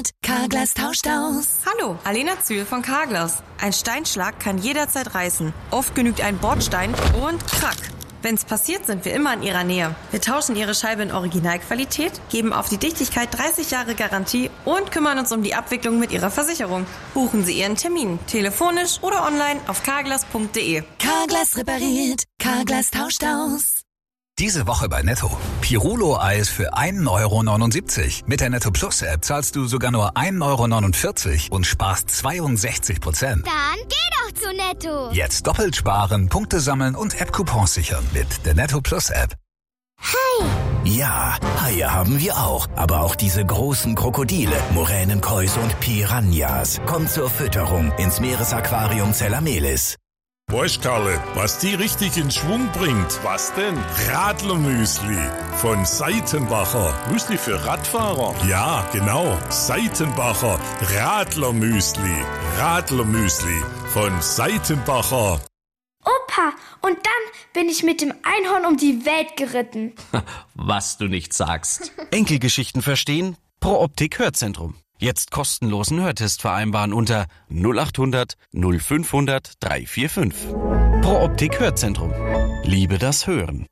Carglass tauscht aus. Hallo, Alena Zühl von Carglass. Ein Steinschlag kann jederzeit reißen. Oft genügt ein Bordstein und krack. Wenn's passiert, sind wir immer in Ihrer Nähe. Wir tauschen Ihre Scheibe in Originalqualität, geben auf die Dichtigkeit 30 Jahre Garantie und kümmern uns um die Abwicklung mit Ihrer Versicherung. Buchen Sie Ihren Termin, telefonisch oder online auf carglass.de. Carglass repariert, Carglass tauscht aus. Diese Woche bei Netto. Pirulo-Eis für 1,79 €. Mit der Netto Plus App zahlst du sogar nur 1,49 € und sparst 62%. Dann geh doch zu Netto. Jetzt doppelt sparen, Punkte sammeln und App-Coupons sichern mit der Netto Plus App. Hi. Ja, Haie haben wir auch. Aber auch diese großen Krokodile, Moränenkäuse und Piranhas. Kommt zur Fütterung ins Meeresaquarium Zellamelis. Weißt, Karle, was die richtig in Schwung bringt? Was denn? Radlermüsli von Seitenbacher. Müsli für Radfahrer? Ja, genau. Seitenbacher Radlermüsli. Radlermüsli von Seitenbacher. Opa, und dann bin ich mit dem Einhorn um die Welt geritten. Was du nicht sagst. Enkelgeschichten verstehen? Pro Optik Hörzentrum. Jetzt kostenlosen Hörtest vereinbaren unter 0800 0500 345. Pro Optik Hörzentrum. Liebe das Hören.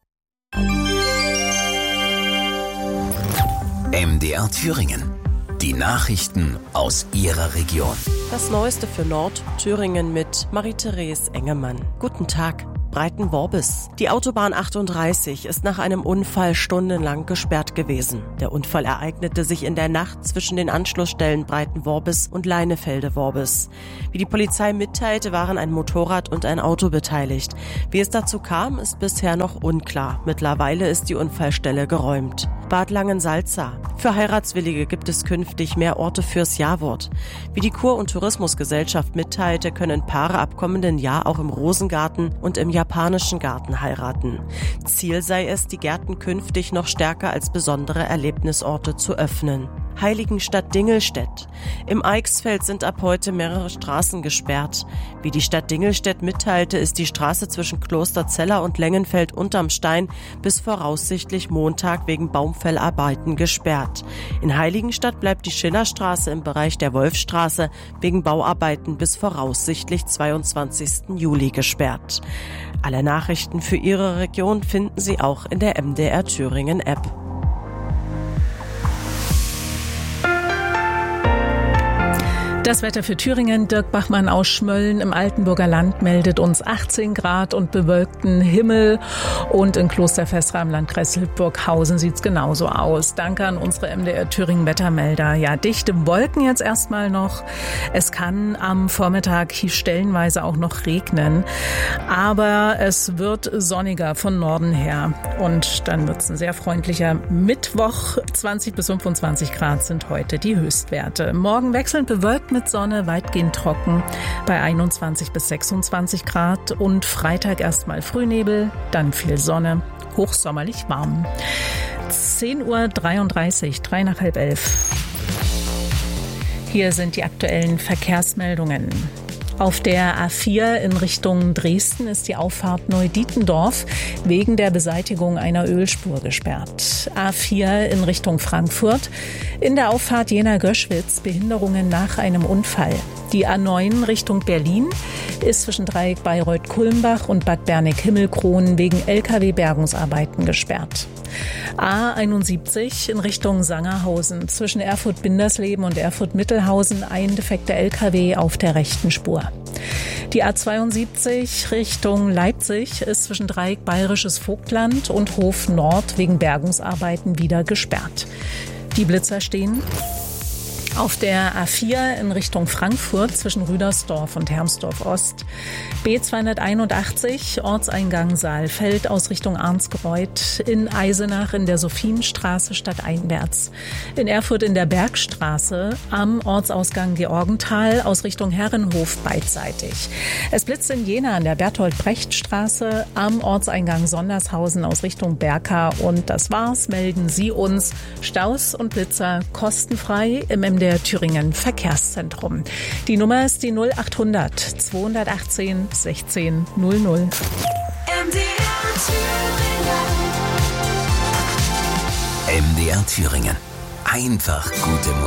MDR Thüringen. Die Nachrichten aus Ihrer Region. Das Neueste für Nordthüringen mit Marie-Therese Engemann. Guten Tag. Breitenworbis. Die Autobahn 38 ist nach einem Unfall stundenlang gesperrt gewesen. Der Unfall ereignete sich in der Nacht zwischen den Anschlussstellen Breitenworbis und Leinefelde-Worbis. Wie die Polizei mitteilte, waren ein Motorrad und ein Auto beteiligt. Wie es dazu kam, ist bisher noch unklar. Mittlerweile ist die Unfallstelle geräumt. Bad Langensalza. Für Heiratswillige gibt es künftig mehr Orte fürs Jawort. Wie die Kur- und Tourismusgesellschaft mitteilte, können Paare ab kommenden Jahr auch im Rosengarten und im japanischen Garten heiraten. Ziel sei es, die Gärten künftig noch stärker als besondere Erlebnisorte zu öffnen. Heiligenstadt Dingelstedt. Im Eichsfeld sind ab heute mehrere Straßen gesperrt. Wie die Stadt Dingelstedt mitteilte, ist die Straße zwischen Klosterzeller und Lengenfeld unterm Stein bis voraussichtlich Montag wegen Baumfellarbeiten gesperrt. In Heiligenstadt bleibt die Schillerstraße im Bereich der Wolfstraße wegen Bauarbeiten bis voraussichtlich 22. Juli gesperrt. Alle Nachrichten für Ihre Region finden Sie auch in der MDR Thüringen App. Das Wetter für Thüringen. Dirk Bachmann aus Schmölln im Altenburger Land meldet uns 18 Grad und bewölkten Himmel. Und in Klosterfestra im Landkreis Hildburghausen sieht's genauso aus. Danke an unsere MDR Thüringen Wettermelder. Ja, dichte Wolken jetzt erstmal noch. Es kann am Vormittag hier stellenweise auch noch regnen. Aber es wird sonniger von Norden her. Und dann wird's ein sehr freundlicher Mittwoch. 20 bis 25 Grad sind heute die Höchstwerte. Morgen wechselnd bewölkt mit Sonne, weitgehend trocken bei 21 bis 26 Grad und Freitag erstmal Frühnebel, dann viel Sonne, hochsommerlich warm. 10:33 Uhr, 3 nach halb 11. Hier sind die aktuellen Verkehrsmeldungen. Auf der A4 in Richtung Dresden ist die Auffahrt Neudietendorf wegen der Beseitigung einer Ölspur gesperrt. A4 in Richtung Frankfurt. In der Auffahrt Jena-Göschwitz Behinderungen nach einem Unfall. Die A9 Richtung Berlin ist zwischen Dreieck Bayreuth-Kulmbach und Bad Berneck-Himmelkron wegen Lkw-Bergungsarbeiten gesperrt. A71 in Richtung Sangerhausen. Zwischen Erfurt-Bindersleben und Erfurt-Mittelhausen ein defekter Lkw auf der rechten Spur. Die A72 Richtung Leipzig ist zwischen Dreieck Bayerisches Vogtland und Hof Nord wegen Bergungsarbeiten wieder gesperrt. Die Blitzer stehen auf der A4 in Richtung Frankfurt zwischen Rüdersdorf und Hermsdorf Ost. B281 Ortseingang Saalfeld aus Richtung Arnsgreuth. In Eisenach in der Sophienstraße stadteinwärts. In Erfurt in der Bergstraße am Ortsausgang Georgenthal aus Richtung Herrenhof beidseitig. Es blitzt in Jena an der Bertolt-Brecht-Straße am Ortseingang Sondershausen aus Richtung Berka. Und das war's. Melden Sie uns Staus und Blitzer kostenfrei im MDR Thüringen Verkehrszentrum. Die Nummer ist die 0800 218 16 00. MDR Thüringen. Einfach gute Musik.